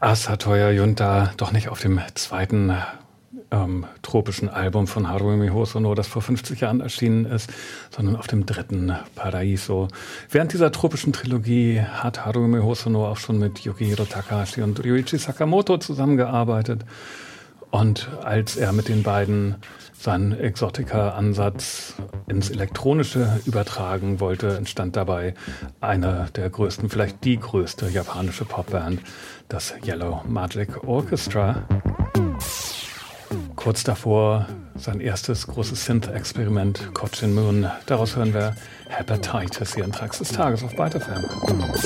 Satoya Junta doch nicht auf dem zweiten tropischen Album von Harumi Hosono, das vor 50 Jahren erschienen ist, sondern auf dem dritten, Paraiso. Während dieser tropischen Trilogie hat Harumi Hosono auch schon mit Yukihiro Takahashi und Ryuichi Sakamoto zusammengearbeitet. Und als er mit den beiden seinen Exotica-Ansatz ins Elektronische übertragen wollte, entstand dabei eine der größten, vielleicht die größte japanische Popband, das Yellow Magic Orchestra. Kurz davor sein erstes großes Synth-Experiment, Cochin Moon. Daraus hören wir Hepatitis hier in Trax des Tages auf Byte FM.